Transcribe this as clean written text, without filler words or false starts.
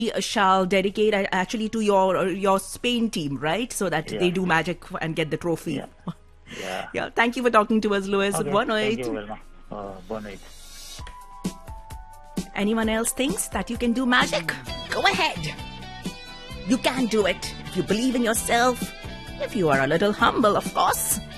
shall dedicate actually to your Spain team, right? So that they do magic and get the trophy. Yeah. Thank you for talking to us, Louis. Okay. Boa noite. Thank you very much. Boa noite. Anyone else thinks that you can do magic? Go ahead. You can do it if you believe in yourself. If you are a little humble, of course.